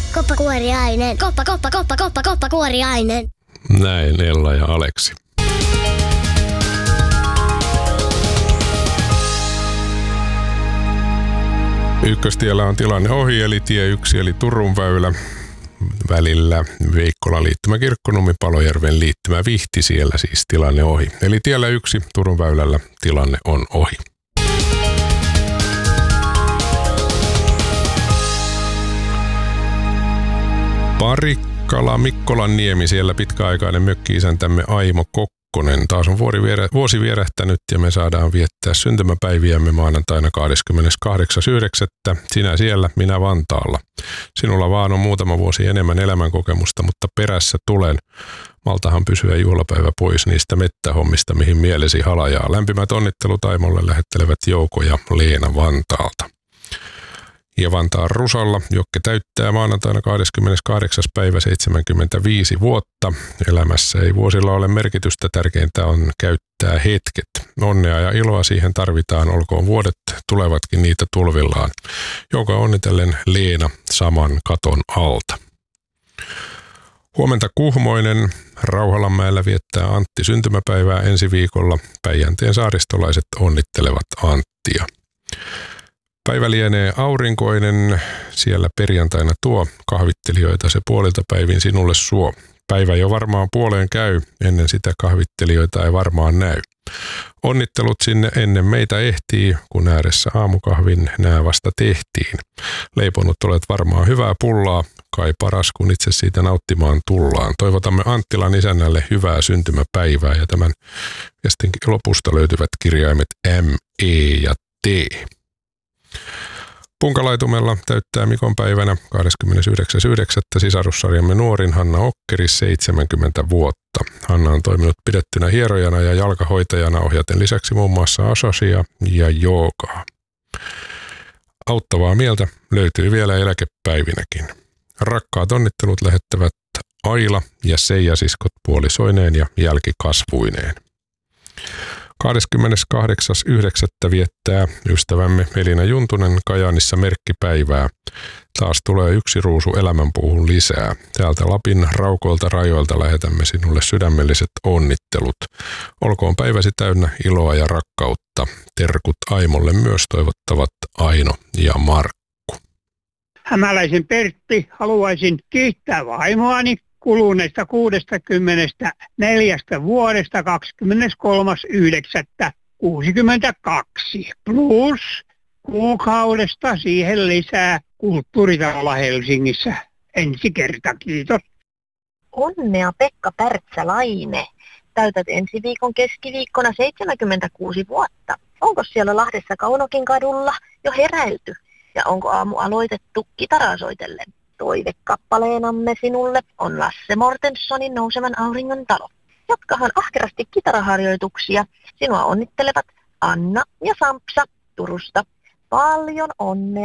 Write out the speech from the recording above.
Koppakuoriainen. Koppakuoriainen. Näin Ella ja Aleksi. Ykköstiellä on tilanne ohi, eli tie 1 eli Turun väylä välillä Veikkolan liittymä Kirkkonummi, Palojärven liittymä Vihti, siellä siis tilanne ohi. Eli tiellä 1 Turun väylällä tilanne on ohi. Parikkala, Mikkolan niemi, siellä pitkäaikainen mökki-isäntämme Aimo Kokkonen. Taas on vuosi vierähtänyt ja me saadaan viettää syntymäpäiviämme maanantaina 28.9. Sinä siellä, minä Vantaalla. Sinulla vaan on muutama vuosi enemmän elämänkokemusta, mutta perässä tulen. Maltahan pysyä juhlapäivä pois niistä mettähommista, mihin mielesi halajaa. Lämpimät onnittelut Aimolle lähettelevät Jouko ja Leena Vantaalta. Ja Vantaan Rusalla, Jokke täyttää maanantaina 28. päivä 75 vuotta. Elämässä ei vuosilla ole merkitystä, tärkeintä on käyttää hetket. Onnea ja iloa siihen tarvitaan, olkoon vuodet tulevatkin niitä tulvillaan. Joka onnitellen Leena saman katon alta. Huomenta Kuhmoinen, Rauhalanmäellä viettää Antti syntymäpäivää ensi viikolla. Päijänteen saaristolaiset onnittelevat Anttia. Päivä lienee aurinkoinen, siellä perjantaina tuo kahvittelijoita se puolilta päivin sinulle suo. Päivä jo varmaan puoleen käy, ennen sitä kahvittelijoita ei varmaan näy. Onnittelut sinne ennen meitä ehtii, kun ääressä aamukahvin nää vasta tehtiin. Leiponut olet varmaan hyvää pullaa, kai paras kun itse siitä nauttimaan tullaan. Toivotamme Anttilan isännälle hyvää syntymäpäivää ja tämän viestin lopusta löytyvät kirjaimet M, E ja T. Punkalaitumella täyttää Mikon päivänä 29.9. sisarussarjamme nuorin Hanna Okkeri 70 vuotta. Hanna on toiminut pidettynä hierojana ja jalkahoitajana ohjaten lisäksi muun muassa asasia ja joogaa. Auttavaa mieltä löytyy vielä eläkepäivinäkin. Rakkaat onnittelut lähettävät Aila ja Seija siskot puolisoineen ja jälkikasvuineen. 28.9. viettää ystävämme Elina Juntunen Kajaanissa merkkipäivää. Taas tulee yksi ruusu elämänpuuhun lisää. Täältä Lapin raukoilta rajoilta lähetämme sinulle sydämelliset onnittelut. Olkoon päiväsi täynnä iloa ja rakkautta. Terkut Aimolle myös toivottavat Aino ja Markku. Hämäläisen Pertti, haluaisin kiittää vaimoani kuluneesta 64 vuodesta 23.9.62 plus kuukaudesta siihen lisää kulttuuritalolla Helsingissä ensi kerta. Kiitos. Onnea Pekka Pärtsälaine. Täytät ensi viikon keskiviikkona 76 vuotta. Onko siellä Lahdessa Kaunokin kadulla jo heräilty? Ja onko aamu aloitettu kitaraa soitellen? Toivekappaleenamme sinulle on Lasse Mortenssonin Nousevan auringon talo. Jatkahan ahkerasti kitaraharjoituksia. Sinua onnittelevat Anna ja Sampsa Turusta. Paljon onnea!